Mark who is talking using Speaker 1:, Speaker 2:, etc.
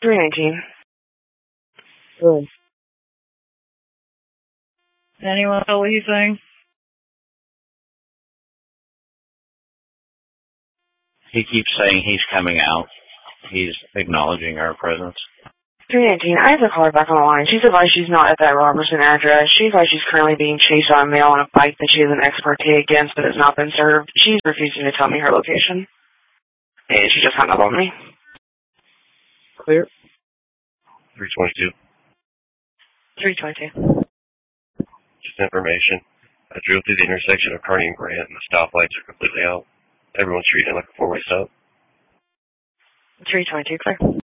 Speaker 1: 319.
Speaker 2: Good.
Speaker 3: Anyone know what he's saying?
Speaker 4: He keeps saying he's coming out. He's acknowledging our presence.
Speaker 1: 319. I have to call her back on the line. She's advised she's not at that Robertson address. She's advised she's currently being chased by a male on a bike that she has an ex parte against but has not been served. She's refusing to tell me her location. And she just hung up on me.
Speaker 2: Clear.
Speaker 5: 322.
Speaker 1: 322.
Speaker 5: Just information. I drove through the intersection of Kearney and Grant, and the stoplights are completely out. Everyone's treating it like a four-way stop.
Speaker 1: 322, clear.